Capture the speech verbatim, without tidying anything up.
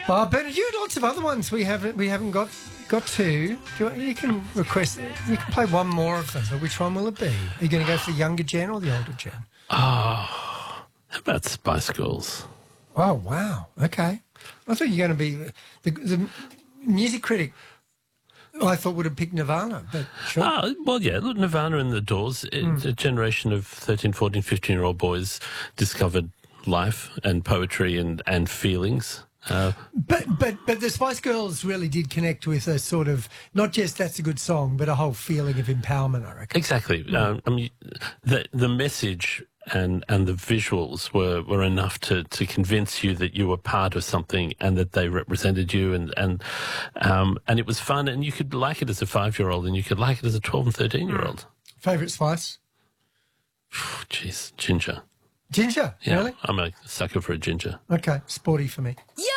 Oh, but you had lots of other ones we haven't we haven't got got to. Do you, want- you can request. You can play one more of them. But which one will it be? Are you going to go for the younger gen or the older gen? Oh, how about Spice Girls? Oh wow. Okay. I thought you were going to be the, the music critic. I thought would have picked Nirvana, but sure. Ah, well, yeah, look, Nirvana and the Doors. It, Mm. A generation of thirteen, fourteen, fifteen-year-old boys discovered life and poetry and, and feelings. Uh, But but but the Spice Girls really did connect with a sort of not just that's a good song, but a whole feeling of empowerment. I reckon. exactly. Um, I mean, the the message and and the visuals were, were enough to, to convince you that you were part of something and that they represented you, and and um, and it was fun, and you could like it as a five-year-old, and you could like it as a twelve and thirteen-year-old. Favorite Spice? Jeez, ginger. Ginger. Yeah, Really? I'm a sucker for a ginger. Okay, sporty for me. Yeah.